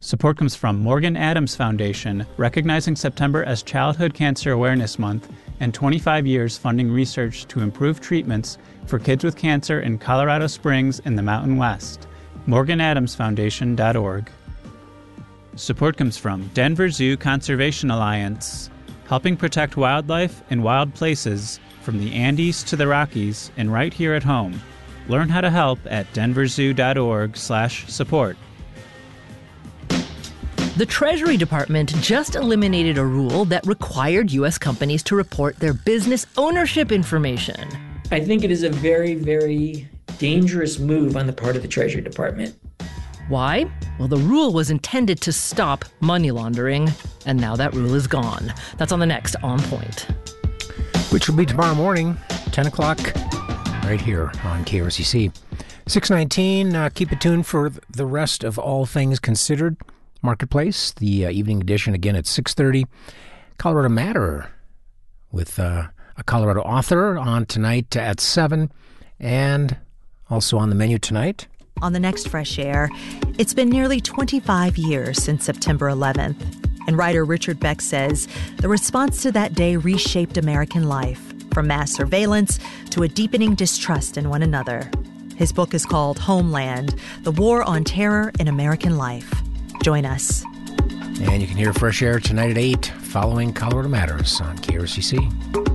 Support comes from Morgan Adams Foundation, recognizing September as Childhood Cancer Awareness Month, and 25 years funding research to improve treatments for kids with cancer in Colorado Springs and the Mountain West. MorganAdamsFoundation.org. Support comes from Denver Zoo Conservation Alliance, helping protect wildlife and wild places from the Andes to the Rockies and right here at home. Learn how to help at denverzoo.org/support. The Treasury Department just eliminated a rule that required U.S. companies to report their business ownership information. I think it is a very, very dangerous move on the part of the Treasury Department. Why? Well, the rule was intended to stop money laundering, and now that rule is gone. That's on the next On Point. Which will be tomorrow morning, 10 o'clock, right here on KRCC. 6:19, keep it tuned for the rest of All Things Considered. Marketplace, the evening edition again at 6:30. Colorado Matter with a Colorado author on tonight at 7. And also on the menu tonight. On the next Fresh Air, it's been nearly 25 years since September 11th. And writer Richard Beck says the response to that day reshaped American life, from mass surveillance to a deepening distrust in one another. His book is called Homeland: The War on Terror in American Life. Join us. And you can hear Fresh Air tonight at 8 following Colorado Matters on KRCC.